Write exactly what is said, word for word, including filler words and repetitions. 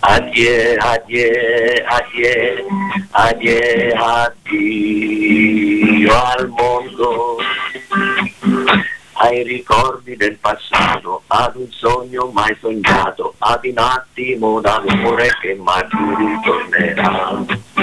addio, addio, addio, addio, addio al mondo, ai ricordi del passato, ad un sogno mai sognato, ad un attimo d'amore che mai più ritornerà.